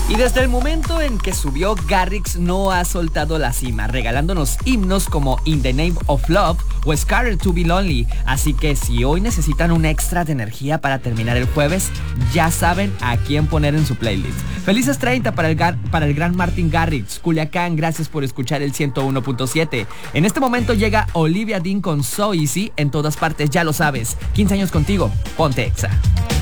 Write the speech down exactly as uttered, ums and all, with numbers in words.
Y desde el momento en que subió, Garrix no ha soltado la cima, regalándonos himnos como In the Name of Love o Scared to be Lonely. Así que si hoy necesitan un extra de energía para terminar el jueves, ya saben a quién poner en su playlist. Felices treinta para el, gar- para el gran Martin Garrix. Culiacán, gracias por escuchar el ciento uno punto siete. En este momento llega Olivia Dean con So Easy. En todas partes, ya lo sabes. quince años contigo, ponte Exa.